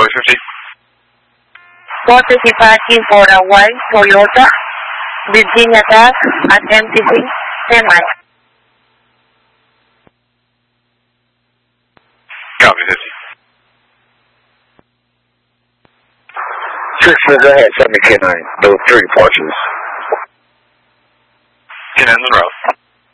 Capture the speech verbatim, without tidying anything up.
fifty. Courtesy parking for a white Toyota Virginia Gas at M T C Semi. Copy, fifty. Six, go ahead, seven K nine. Those three departures. ten ends en route.